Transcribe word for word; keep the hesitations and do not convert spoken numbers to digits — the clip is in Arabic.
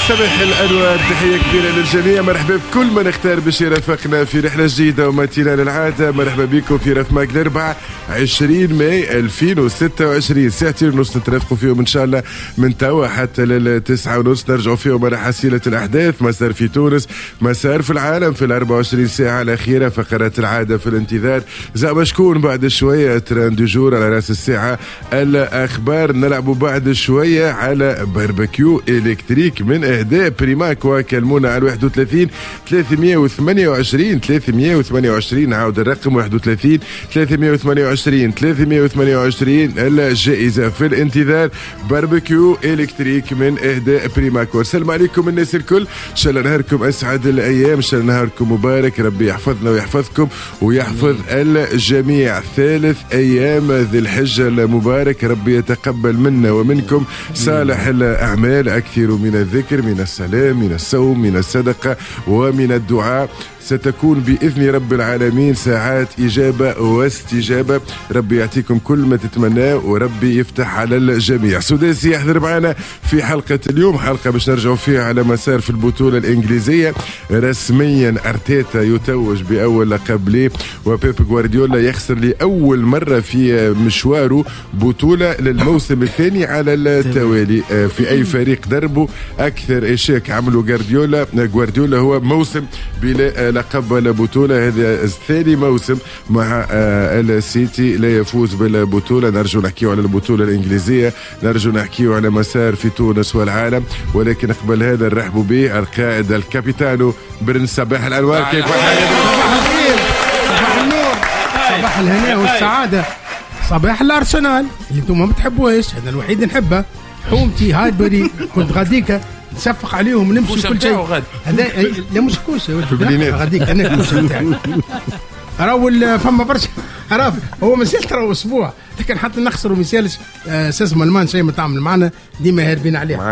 صباح الأنوار، تحية كبيرة للجميع. مرحبا بكل من اختار باش يرافقنا في رحلة جديدة ومتينة للعادة. مرحبا بكم في رفماك الأربعاء عشرين ماي ألفين وستة وعشرين، ساعتين ونص نترافقوا فيهم إن شاء الله من توا حتى للتسعة ونص، نرجعوا فيهم على حصيلة الأحداث، ما صار في تونس، ما صار في العالم في الأربعة وعشرين ساعة الأخيرة، فقرات العادة في الانتظار. زعما شكون بعد شوية تران دو جور على رأس الساعة الأخبار. نلعبوا بعد شوية على باربيكيو إلكتريك من إهداء بريماك، وكلمونا على واحد وثلاثين ثلاثمية وثمانية وعشرين ثلاثمية وثمانية وعشرين. عاود الرقم واحد وثلاثين ثلاثمية وثمانية وعشرين ثلاثمية وثمانية وعشرين. الجائزة في الانتظار باربيكيو إلكتريك من إهداء بريماك. والسلام عليكم الناس الكل، إن شاء الله نهاركم أسعد الأيام، إن شاء الله نهاركم مبارك، ربي يحفظنا ويحفظكم ويحفظ الجميع. ثالث أيام ذي الحجة المبارك، ربي يتقبل منا ومنكم صالح الأعمال، أكثر من الذكر، من السلام، من الصوم، من الصدقة ومن الدعاء. ستكون بإذن رب العالمين ساعات إجابة واستجابة، ربي يعطيكم كل ما تتمناه وربي يفتح على الجميع. سداسي يحضر معنا في حلقة اليوم، حلقة باش نرجعوا فيها على مسار في البطولة الإنجليزية. رسميا أرتيتا يتوج بأول لقب ليه، وبيب غوارديولا يخسر لأول مرة في مشواره بطولة للموسم الثاني على التوالي. في أي فريق دربه أكثر إشاك عملوا غوارديولا غوارديولا هو موسم بلا لقب ولا بطولة. هذا الثاني موسم مع السيتي لا يفوز بالبطولة. نرجو نحكيو على البطولة الإنجليزية، نرجو نحكيو على مسار في تونس والعالم، ولكن قبل هذا نرحبوا به القائد الكابيتانو برنس. صباح الأنوار، كيف حالك؟ صباح الخير، صباح النور، صباح الهناء والسعادة، صباح الأرسنال اللي انتم ما بتحبوهش، أنا الوحيد نحبه. حومتي هايبري كنت غاديك نصفق عليهم ونمشي كل شيء. هذا لا مش كوسه غاديك انا كوسه نتاعي. راهو فما برشا عرف هو مسالت راهو اسبوع، لكن حتى نخسروا مثال اساس ملمان شيء ما تعمل معنا ديما هاربين عليه.